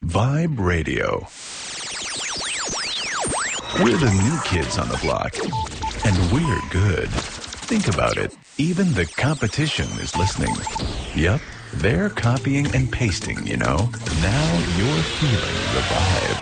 Vibe Radio. We're the new kids on the block, and we're good. Think about it. Even the competition is listening. Yep, they're copying and pasting, you know. Now you're feeling the vibe.